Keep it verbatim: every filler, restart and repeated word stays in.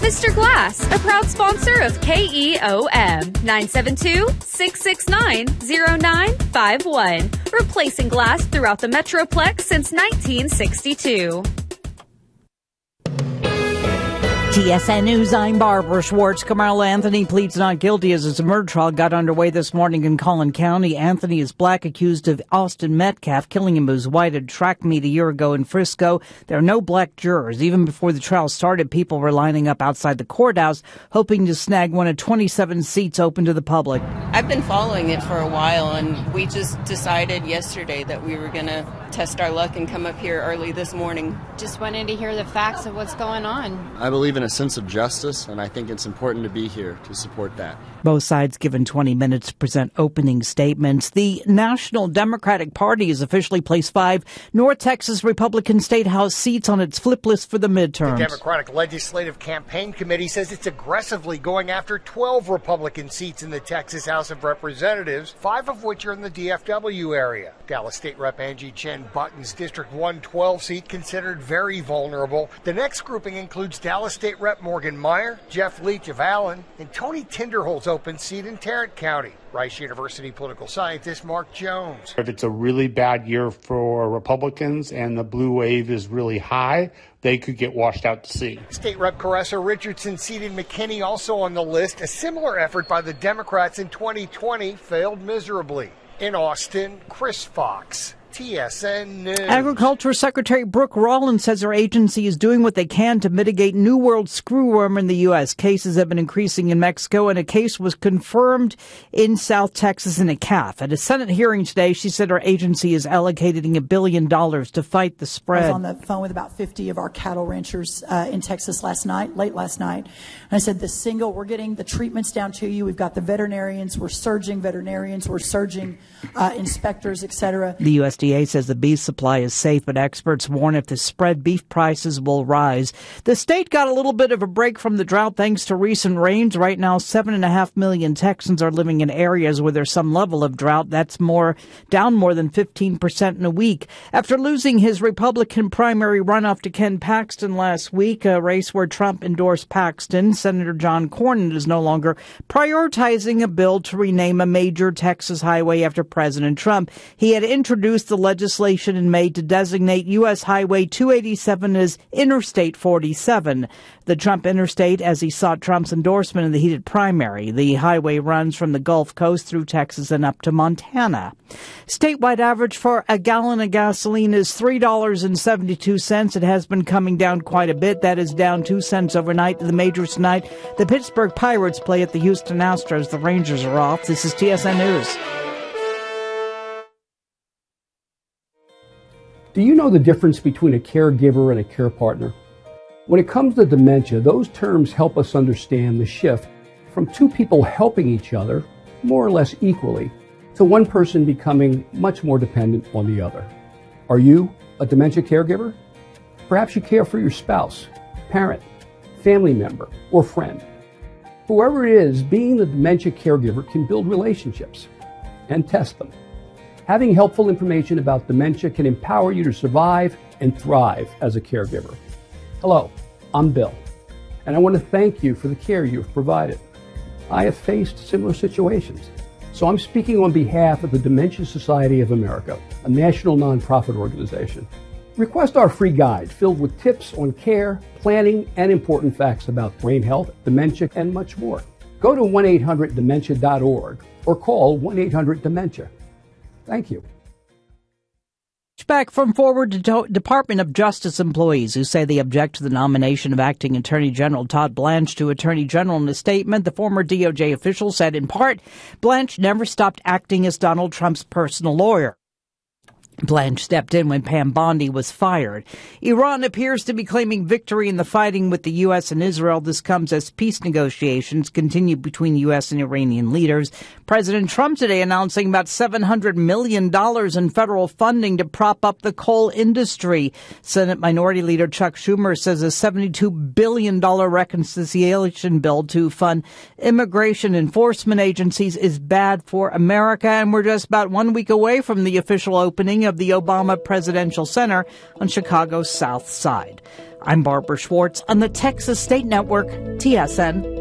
Mister Glass, a proud sponsor of K E O M, nine seven two, six six nine, zero nine five one. Replacing glass throughout the Metroplex since nineteen sixty-two. T S N News, I'm Barbara Schwartz. Carmelo Anthony pleads not guilty as his murder trial got underway this morning in Collin County. Anthony is black, accused of Austin Metcalf killing him who was white at a track meet a year ago in Frisco. There are no black jurors. Even before the trial started, people were lining up outside the courthouse, hoping to snag one of twenty-seven seats open to the public. I've been following it for a while, and we just decided yesterday that we were going to test our luck and come up here early this morning. Just wanted to hear the facts of what's going on. I believe in a sense of justice, and I think it's important to be here to support that. Both sides given twenty minutes to present opening statements. The National Democratic Party has officially placed five North Texas Republican State House seats on its flip list for the midterms. The Democratic Legislative Campaign Committee says it's aggressively going after twelve Republican seats in the Texas House of Representatives, five of which are in the D F W area. Dallas State Rep Angie Chen Button's District one twelve seat considered very vulnerable. The next grouping includes Dallas State Rep Morgan Meyer, Jeff Leach of Allen, and Tony Tinderholt's open seat in Tarrant County. Rice University political scientist Mark Jones. If it's a really bad year for Republicans and the blue wave is really high, they could get washed out to sea. State Rep Caressa Richardson seated McKinney also on the list. A similar effort by the Democrats in twenty twenty failed miserably. In Austin, Chris Fox, T S N News. Agriculture Secretary Brooke Rollins says her agency is doing what they can to mitigate New World screwworm in the U S. Cases have been increasing in Mexico, and a case was confirmed in South Texas in a calf. At a Senate hearing today, she said her agency is allocating a billion dollars to fight the spread. I was on the phone with about fifty of our cattle ranchers uh, in Texas last night, late last night. And I said, the single, we're getting the treatments down to you. We've got the veterinarians. We're surging veterinarians. We're surging uh, inspectors, et cetera. The U S D A says the beef supply is safe, but experts warn if the spread, beef prices will rise. The state got a little bit of a break from the drought thanks to recent rains. Right now, seven and a half million Texans are living in areas where there's some level of drought. That's more down more than fifteen percent in a week. After losing his Republican primary runoff to Ken Paxton last week, a race where Trump endorsed Paxton, Senator John Cornyn is no longer prioritizing a bill to rename a major Texas highway after President Trump. He had introduced the legislation in May to designate U S Highway two eighty-seven as Interstate forty-seven. The Trump Interstate, as he sought Trump's endorsement in the heated primary. The highway runs from the Gulf Coast through Texas and up to Montana. Statewide average for a gallon of gasoline is three dollars and seventy-two cents. It has been coming down quite a bit. That is down two cents overnight. The majors tonight, the Pittsburgh Pirates play at the Houston Astros. The Rangers are off. This is T S N News. Do you know the difference between a caregiver and a care partner? When it comes to dementia, those terms help us understand the shift from two people helping each other more or less equally to one person becoming much more dependent on the other. Are you a dementia caregiver? Perhaps you care for your spouse, parent, family member, or friend. Whoever it is, being the dementia caregiver can build relationships and test them. Having helpful information about dementia can empower you to survive and thrive as a caregiver. Hello, I'm Bill, and I want to thank you for the care you've provided. I have faced similar situations, so I'm speaking on behalf of the Dementia Society of America, a national nonprofit organization. Request our free guide filled with tips on care, planning, and important facts about brain health, dementia, and much more. Go to one eight hundred dementia dot org or call one eight hundred dementia. Thank you. Back from Forward to Department of Justice employees who say they object to the nomination of Acting Attorney General Todd Blanche to Attorney General. In a statement, the former D O J official said, in part, Blanche never stopped acting as Donald Trump's personal lawyer. Blanche stepped in when Pam Bondi was fired. Iran appears to be claiming victory in the fighting with the U S and Israel. This comes as peace negotiations continue between U S and Iranian leaders. President Trump today announcing about seven hundred million dollars in federal funding to prop up the coal industry. Senate Minority Leader Chuck Schumer says a seventy-two billion dollars reconciliation bill to fund immigration enforcement agencies is bad for America. And we're just about one week away from the official opening of the Obama Presidential Center on Chicago's South Side. I'm Barbara Schwartz on the Texas State Network, T S N.